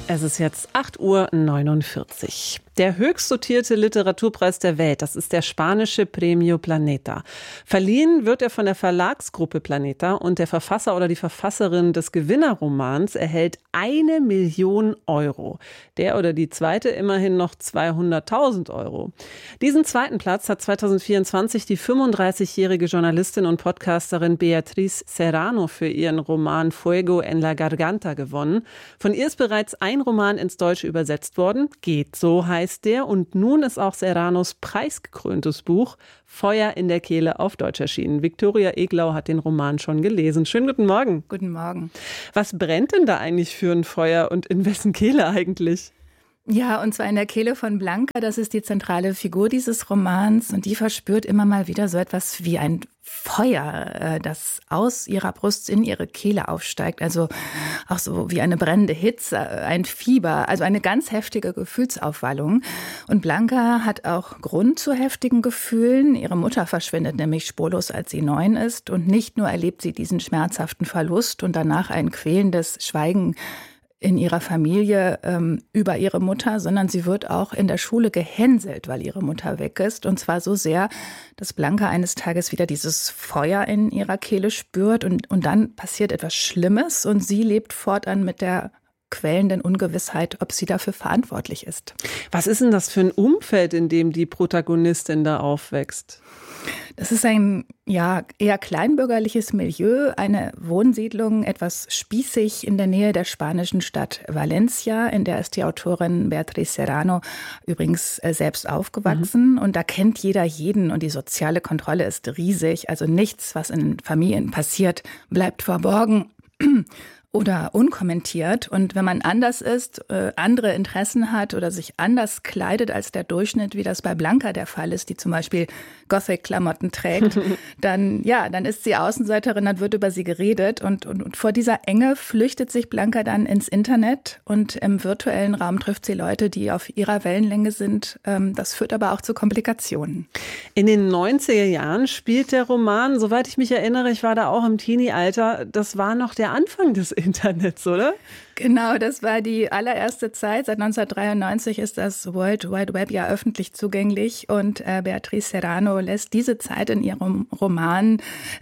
Es ist jetzt 8:49 Uhr. Der höchst dotierte Literaturpreis der Welt, das ist der spanische Premio Planeta. Verliehen wird er von der Verlagsgruppe Planeta und der Verfasser oder die Verfasserin des Gewinnerromans erhält 1 Million Euro. Der oder die zweite immerhin noch 200.000 Euro. Diesen zweiten Platz hat 2024 die 35-jährige Journalistin und Podcasterin Beatriz Serrano für ihren Roman Fuego en la Garganta gewonnen. Von ihr ist bereits ein Roman ins Deutsche übersetzt worden. Geht so heißt der. Und nun ist auch Serranos preisgekröntes Buch Feuer in der Kehle auf Deutsch erschienen. Viktoria Eglau hat den Roman schon gelesen. Schönen guten Morgen. Guten Morgen. Was brennt denn da eigentlich für ein Feuer und in wessen Kehle eigentlich? Ja, und zwar in der Kehle von Blanca, das ist die zentrale Figur dieses Romans und die verspürt immer mal wieder so etwas wie ein Feuer, das aus ihrer Brust in ihre Kehle aufsteigt, also auch so wie eine brennende Hitze, ein Fieber, also eine ganz heftige Gefühlsaufwallung. Und Blanca hat auch Grund zu heftigen Gefühlen. Ihre Mutter verschwindet nämlich spurlos, als sie 9 ist und nicht nur erlebt sie diesen schmerzhaften Verlust und danach ein quälendes Schweigen in ihrer Familie über ihre Mutter, sondern sie wird auch in der Schule gehänselt, weil ihre Mutter weg ist. Und zwar so sehr, dass Blanca eines Tages wieder dieses Feuer in ihrer Kehle spürt und dann passiert etwas Schlimmes und sie lebt fortan mit der quälenden Ungewissheit, ob sie dafür verantwortlich ist. Was ist denn das für ein Umfeld, in dem die Protagonistin da aufwächst? Das ist ein eher kleinbürgerliches Milieu, eine Wohnsiedlung, etwas spießig in der Nähe der spanischen Stadt Valencia. In der ist die Autorin Beatriz Serrano übrigens selbst aufgewachsen. Und da kennt jeder jeden und die soziale Kontrolle ist riesig. Also nichts, was in Familien passiert, bleibt verborgen oder unkommentiert. Und wenn man anders ist, andere Interessen hat oder sich anders kleidet als der Durchschnitt, wie das bei Blanca der Fall ist, die zum Beispiel Gothic-Klamotten trägt, dann ist sie Außenseiterin, dann wird über sie geredet. Und vor dieser Enge flüchtet sich Blanca dann ins Internet und im virtuellen Raum trifft sie Leute, die auf ihrer Wellenlänge sind. Das führt aber auch zu Komplikationen. In den 90er Jahren spielt der Roman, soweit ich mich erinnere, ich war da auch im Teenie-Alter, das war noch der Anfang des Internets, oder? Genau, das war die allererste Zeit. Seit 1993 ist das World Wide Web ja öffentlich zugänglich und Beatriz Serrano lässt diese Zeit in ihrem Roman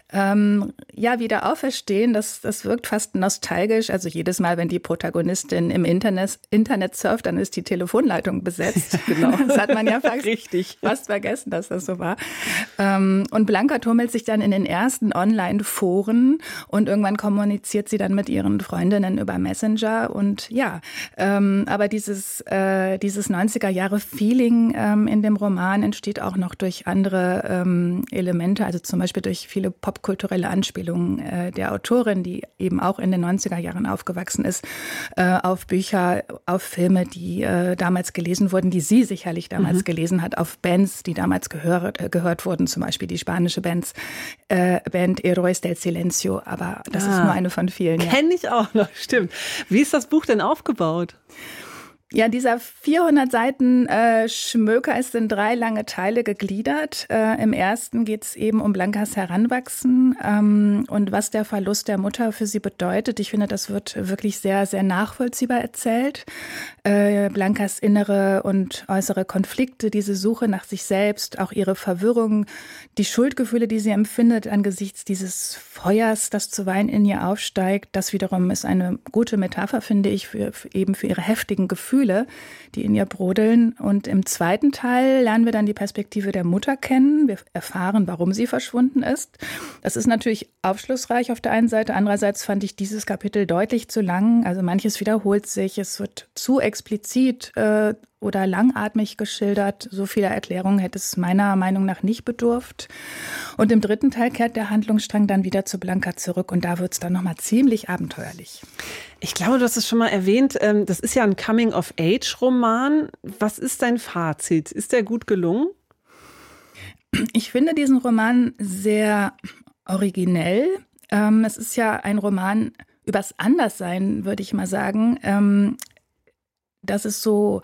wieder auferstehen. Das wirkt fast nostalgisch. Also jedes Mal, wenn die Protagonistin im Internet surft, dann ist die Telefonleitung besetzt. Genau. Das hat man ja fast vergessen, dass das so war. Und Blanca tummelt sich dann in den ersten Online-Foren und irgendwann kommuniziert sie dann mit ihren Freundinnen über Messenger. Und aber dieses 90er-Jahre-Feeling in dem Roman entsteht auch noch durch andere Elemente, also zum Beispiel durch viele popkulturelle Anspielungen der Autorin, die eben auch in den 90er Jahren aufgewachsen ist, auf Bücher, auf Filme, die damals gelesen wurden, die sie sicherlich damals gelesen hat, auf Bands, die damals gehört wurden, zum Beispiel die spanische Band Héroes del Silencio, aber das ist nur eine von vielen. Kenne ich auch noch, stimmt. Wie ist das Buch denn aufgebaut? Ja, dieser 400 Seiten Schmöker ist in 3 lange Teile gegliedert. Im ersten geht es eben um Blancas Heranwachsen und was der Verlust der Mutter für sie bedeutet. Ich finde, das wird wirklich sehr, sehr nachvollziehbar erzählt. Blancas innere und äußere Konflikte, diese Suche nach sich selbst, auch ihre Verwirrung, die Schuldgefühle, die sie empfindet angesichts dieses Feuers, das zuweilen in ihr aufsteigt. Das wiederum ist eine gute Metapher, finde ich, für ihre heftigen Gefühle, die in ihr brodeln. Und im zweiten Teil lernen wir dann die Perspektive der Mutter kennen. Wir erfahren, warum sie verschwunden ist. Das ist natürlich aufschlussreich auf der einen Seite. Andererseits fand ich dieses Kapitel deutlich zu lang. Also manches wiederholt sich. Es wird zu explizit oder langatmig geschildert. So viele Erklärungen hätte es meiner Meinung nach nicht bedurft. Und im dritten Teil kehrt der Handlungsstrang dann wieder zu Blanca zurück und da wird es dann nochmal ziemlich abenteuerlich. Ich glaube, du hast es schon mal erwähnt, das ist ja ein Coming-of-Age-Roman. Was ist dein Fazit? Ist der gut gelungen? Ich finde diesen Roman sehr originell. Es ist ja ein Roman übers Anderssein, würde ich mal sagen. Das ist so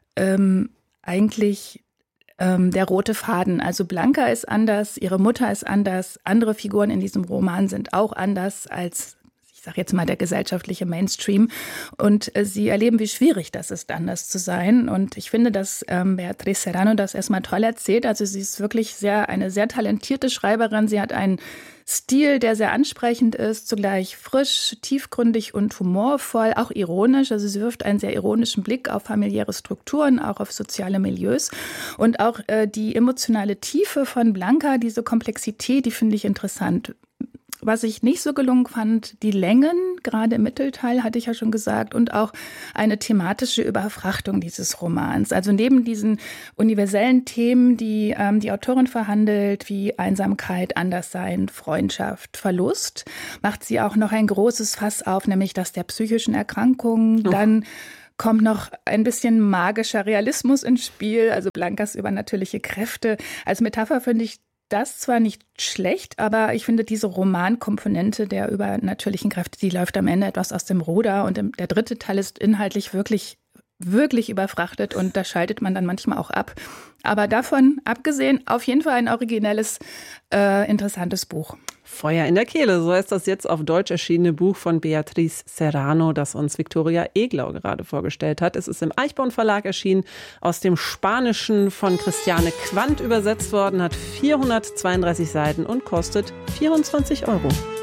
eigentlich der rote Faden. Also Blanca ist anders, ihre Mutter ist anders, andere Figuren in diesem Roman sind auch anders als sage jetzt mal, der gesellschaftliche Mainstream. Und sie erleben, wie schwierig das ist, anders zu sein. Und ich finde, dass Beatriz Serrano das erstmal toll erzählt. Also sie ist wirklich eine sehr talentierte Schreiberin. Sie hat einen Stil, der sehr ansprechend ist, zugleich frisch, tiefgründig und humorvoll, auch ironisch. Also sie wirft einen sehr ironischen Blick auf familiäre Strukturen, auch auf soziale Milieus. Und auch die emotionale Tiefe von Blanca, diese Komplexität, die finde ich interessant. Was ich nicht so gelungen fand, die Längen, gerade im Mittelteil, hatte ich ja schon gesagt, und auch eine thematische Überfrachtung dieses Romans. Also neben diesen universellen Themen, die die Autorin verhandelt, wie Einsamkeit, Anderssein, Freundschaft, Verlust, macht sie auch noch ein großes Fass auf, nämlich das der psychischen Erkrankungen. Dann kommt noch ein bisschen magischer Realismus ins Spiel, also Blancas übernatürliche Kräfte. Als Metapher finde ich das zwar nicht schlecht, aber ich finde diese Romankomponente der übernatürlichen Kräfte, die läuft am Ende etwas aus dem Ruder. Und der dritte Teil ist inhaltlich wirklich, wirklich überfrachtet und da schaltet man dann manchmal auch ab. Aber davon abgesehen, auf jeden Fall ein originelles, interessantes Buch. Feuer in der Kehle, so heißt das jetzt auf Deutsch erschienene Buch von Beatriz Serrano, das uns Viktoria Eglau gerade vorgestellt hat. Es ist im Eichborn Verlag erschienen, aus dem Spanischen von Christiane Quandt übersetzt worden, hat 432 Seiten und kostet 24 €.